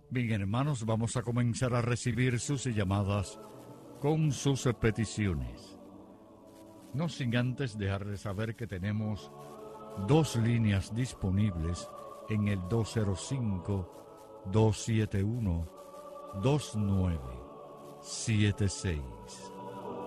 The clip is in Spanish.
Bien, hermanos, vamos a comenzar a recibir sus llamadas con sus peticiones. No sin antes dejarles saber que tenemos 2 líneas disponibles en el 205-271-2976.